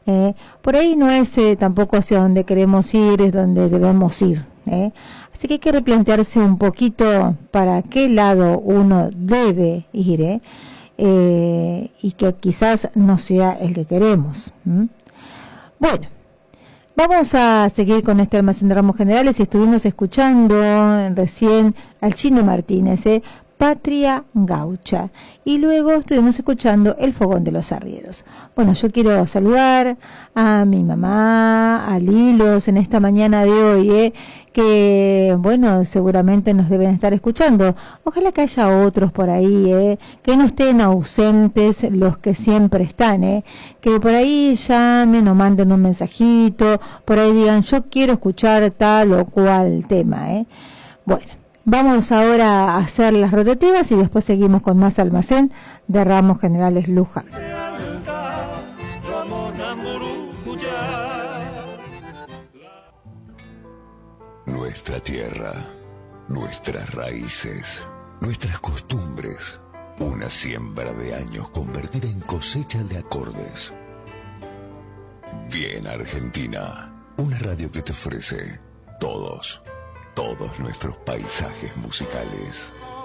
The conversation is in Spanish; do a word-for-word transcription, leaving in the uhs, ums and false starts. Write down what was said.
Eh, por ahí no es eh, tampoco hacia donde queremos ir, es donde debemos ir. Eh. Así que hay que replantearse un poquito para qué lado uno debe ir, eh, eh, y que quizás no sea el que queremos. ¿Mm? Bueno, vamos a seguir con este almacén de ramos generales y estuvimos escuchando recién al Chino Martínez, eh, Patria Gaucha, y luego estuvimos escuchando El Fogón de los Arrieros. Bueno, yo quiero saludar a mi mamá, a Lilos en esta mañana de hoy, eh, que bueno, seguramente nos deben estar escuchando. Ojalá que haya otros por ahí, eh, que no estén ausentes los que siempre están, eh, que por ahí llamen o manden un mensajito, por ahí digan yo quiero escuchar tal o cual tema, eh. Bueno, vamos ahora a hacer las rotativas y después seguimos con más almacén de ramos generales Luján. Nuestra tierra, nuestras raíces, nuestras costumbres, una siembra de años convertida en cosecha de acordes. Bien Argentina, una radio que te ofrece todos, todos nuestros paisajes musicales.